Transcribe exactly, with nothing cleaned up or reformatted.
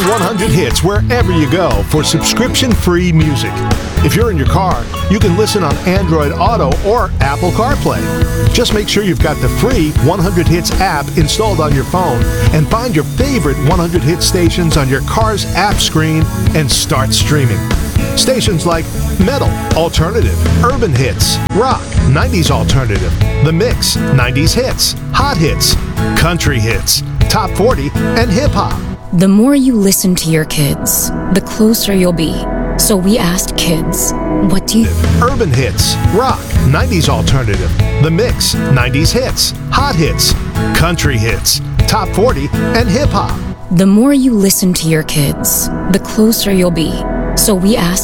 one hundred Hits wherever you go for subscription-free music. If you're in your car, you can listen on Android Auto or Apple CarPlay. Just make sure you've got the free one hundred Hits app installed on your phone and find your favorite one hundred Hit stations on your car's app screen and start streaming. Stations like Metal, Alternative, Urban Hits, Rock, nineties Alternative, The Mix, nineties Hits, Hot Hits, Country Hits, Top forty, and Hip Hop. The more you listen to your kids, the closer you'll be. So we asked kids, what do you... Urban Hits, Rock, nineties Alternative, The Mix, nineties Hits, Hot Hits, Country Hits, Top forty, and Hip Hop. The more you listen to your kids, the closer you'll be. So we asked